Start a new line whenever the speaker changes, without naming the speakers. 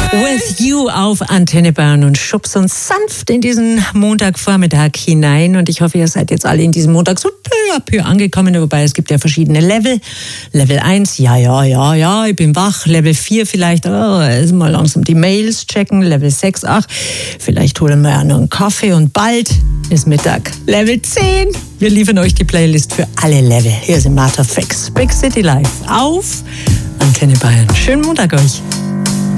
With You auf Antenne Bayern und schubst uns sanft in diesen Montagvormittag hinein. Und ich hoffe, ihr seid jetzt alle in diesem Montag so peu à peu angekommen. Wobei es gibt ja verschiedene Level. Level 1, ja, ich bin wach. Level 4 vielleicht, mal langsam die Mails checken. Level 6, vielleicht holen wir ja noch einen Kaffee und bald ist Mittag. Level 10, wir liefern euch die Playlist für alle Level. Hier sind Martha Fix, Big City Live auf Antenne Bayern. Schönen Montag euch.